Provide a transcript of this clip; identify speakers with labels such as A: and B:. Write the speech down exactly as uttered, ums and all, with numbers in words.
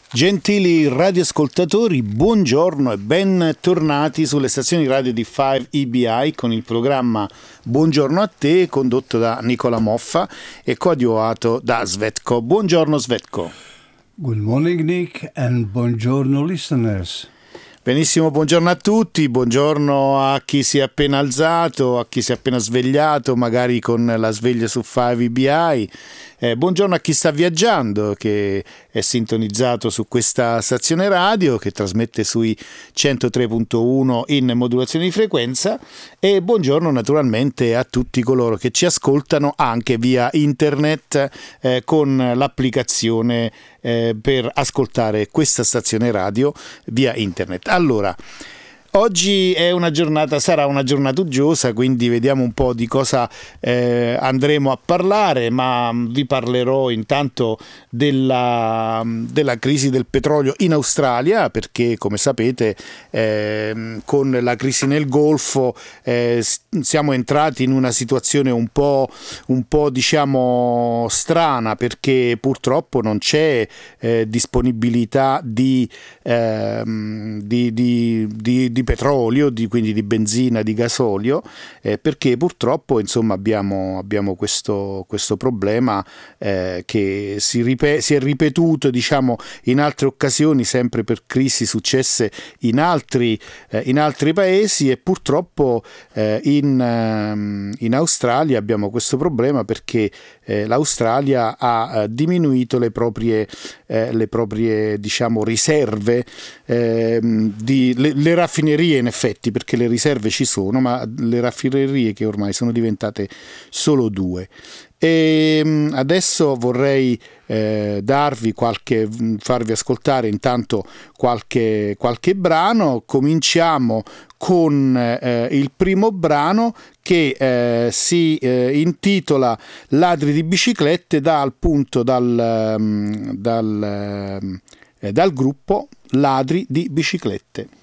A: Gentili radioascoltatori, buongiorno e bentornati sulle stazioni radio di cinque E B I con il programma Buongiorno a te, condotto da Nicola Moffa e coadiuvato da Svetko. Buongiorno Svetko.
B: Good morning Nick and buongiorno listeners.
A: Benissimo, buongiorno a tutti, buongiorno a chi si è appena alzato, a chi si è appena svegliato, magari con la sveglia su cinque E B I. Eh, buongiorno a chi sta viaggiando, che è sintonizzato su questa stazione radio che trasmette sui centotré virgola uno in modulazione di frequenza, e buongiorno naturalmente a tutti coloro che ci ascoltano anche via internet eh, con l'applicazione eh, per ascoltare questa stazione radio via internet. Allora, oggi è una giornata, sarà una giornata uggiosa, quindi vediamo un po' di cosa eh, andremo a parlare, ma vi parlerò intanto della, della crisi del petrolio in Australia, perché come sapete eh, con la crisi nel Golfo eh, siamo entrati in una situazione un po', un po' diciamo strana, perché purtroppo non c'è eh, disponibilità di, eh, di, di, di, di petrolio, di, quindi di benzina, di gasolio, eh, perché purtroppo insomma abbiamo, abbiamo questo, questo problema eh, che si, ripet- si è ripetuto diciamo in altre occasioni, sempre per crisi successe in altri, eh, in altri paesi, e purtroppo eh, in, ehm, in Australia abbiamo questo problema perché eh, l'Australia ha eh, diminuito le proprie, eh, le proprie diciamo riserve, eh, di, le, le raffinerie in effetti, perché le riserve ci sono, ma le raffinerie che ormai sono diventate solo due. E adesso vorrei eh, darvi qualche, farvi ascoltare intanto qualche, qualche brano. Cominciamo con eh, il primo brano che eh, si eh, intitola Ladri di biciclette, da appunto dal, dal, eh, dal gruppo Ladri di biciclette.